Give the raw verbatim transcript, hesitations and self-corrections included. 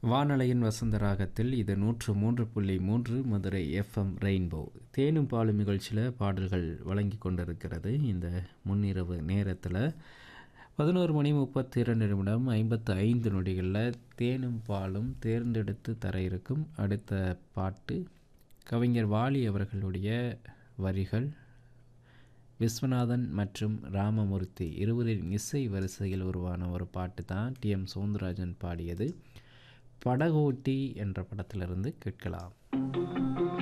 வானலையின் வசந்த ராகத்தில் இது நூற்று மூன்று புள்ளி மூன்று மதுரை எஃப்எம் ரெயின்போ. தேனும் பாலும் நிகழ்ச்சியில் பாடல்கள் வழங்கி கொண்டிருக்கிறது. இந்த முன்னிரவு நேரத்தில் பதினோரு மணி முப்பத்தி இரண்டு நிமிடம் ஐம்பத்து ஐந்து நொடிகளில் தேனும் பாலும் தேர்ந்தெடுத்து தர இருக்கும் அடுத்த பாட்டு கவிஞர் வாலி அவர்களுடைய வரிகள், விஸ்வநாதன் மற்றும் ராமமூர்த்தி இருவரின் இசை வரிசையில் உருவான ஒரு பாட்டு தான். டி எம் சௌந்தரராஜன் பாடியது. படகோட்டி என்ற படத்திலிருந்து கேட்கலாம்.